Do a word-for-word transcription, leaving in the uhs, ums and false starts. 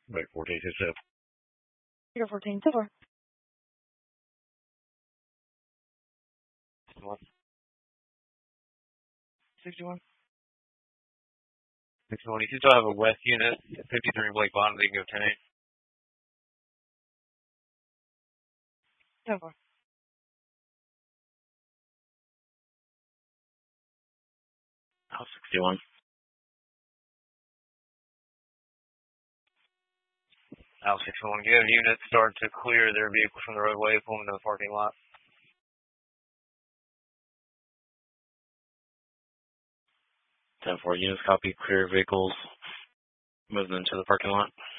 Wait, fourteen two seven. You're fourteen two four. sixty-one. sixty-one. You still have a west unit, fifty-three Blake Bond, they can go ten eight. ten four. Oh, sixty-one. Al sixty-one, you have units start to clear their vehicles from the roadway, pull them into the parking lot. ten four, units copy, clear vehicles, moving into the parking lot.